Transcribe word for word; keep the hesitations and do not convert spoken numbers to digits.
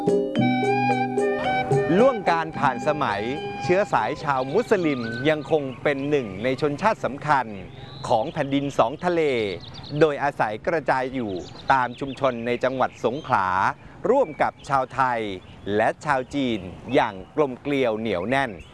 ล่วงการผ่านสมัยเชื้อสายชาวมุสลิมยังคงเป็นหนึ่งในชนชาติสำคัญของแผ่นดินสองทะเลโดยอาศัยกระจายอยู่ตามชุมชนในจังหวัดสงขลาร่วมกับชาวไทยและชาวจีนอย่างกลมเกลียวเหนียวแน่น